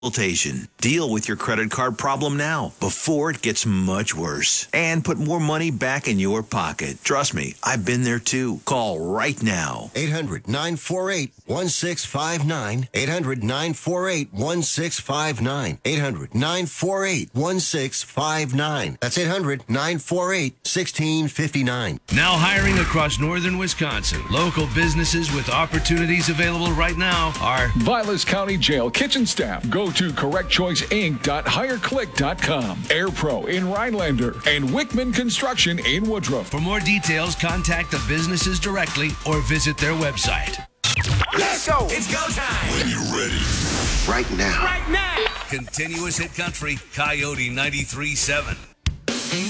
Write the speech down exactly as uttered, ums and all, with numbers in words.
Deal with your credit card problem now before it gets much worse. And put more money back in your pocket. Trust me, I've been there too. Call right now. eight hundred, nine four eight, one six five nine. eight hundred, nine four eight, one six five nine. eight hundred, nine four eight, one six five nine. That's eight hundred, nine four eight, one six five nine. Now hiring across northern Wisconsin. Local businesses with opportunities available right now are Vilas County Jail kitchen staff. Go to correct choice inc dot hire click dot com, AirPro in Rhinelander, and Wickman Construction in Woodruff. For more details, contact the businesses directly or visit their website. Let's go. It's go time. When you're ready. Right now. Right now. Continuous hit country, Coyote ninety-three point seven.